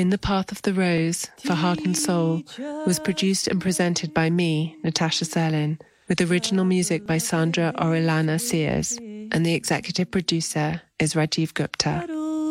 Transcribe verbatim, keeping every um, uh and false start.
In the Path of the Rose for Heart and Soul was produced and presented by me, Natasha Serlin, with original music by Sandra Orellana Sears, and the executive producer is Rajiv Gupta.